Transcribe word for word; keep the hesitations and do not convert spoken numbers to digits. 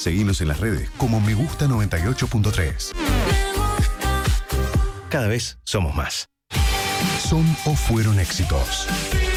Seguinos en las redes como Me Gusta noventa y ocho punto tres. Cada vez somos más. Son o fueron éxitos.